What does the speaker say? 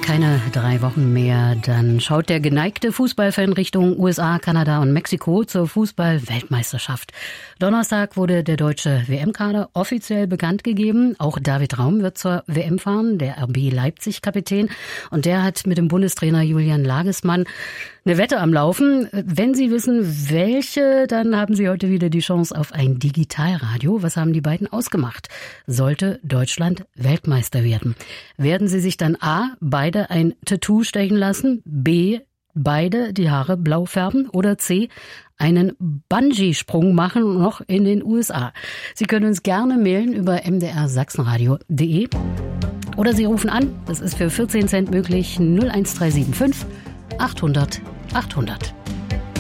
Keine 3 Wochen mehr, dann schaut der geneigte Fußballfan Richtung USA, Kanada und Mexiko zur Fußball-Weltmeisterschaft. Donnerstag wurde der deutsche WM-Kader offiziell bekannt gegeben. Auch David Raum wird zur WM fahren, der RB Leipzig-Kapitän. Und der hat mit dem Bundestrainer Julian Nagelsmann eine Wette am Laufen. Wenn Sie wissen, welche, dann haben Sie heute wieder die Chance auf ein Digitalradio. Was haben die beiden ausgemacht? Sollte Deutschland Weltmeister werden? Werden Sie sich dann A, beide ein Tattoo stechen lassen, B, beide die Haare blau färben oder C, einen Bungee-Sprung machen, noch in den USA? Sie können uns gerne mailen über mdrsachsenradio.de oder Sie rufen an, das ist für 14 Cent möglich, 01375 800 800.